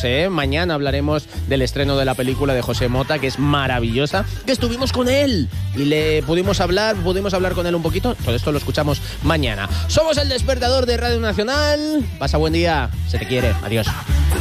¿eh? Mañana hablaremos del estreno de la película de José Mota, que es maravillosa, que estuvimos con él y le pudimos hablar con él un poquito. Todo esto lo escuchamos mañana. Somos El Despertador de Radio Nacional. Pasa buen día. Se te quiere. Adiós.